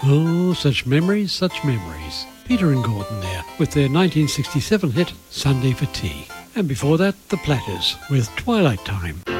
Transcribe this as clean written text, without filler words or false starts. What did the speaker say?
Oh, such memories, such memories. Peter and Gordon there with their 1967 hit Sunday for Tea. And before that, The Platters with Twilight Time.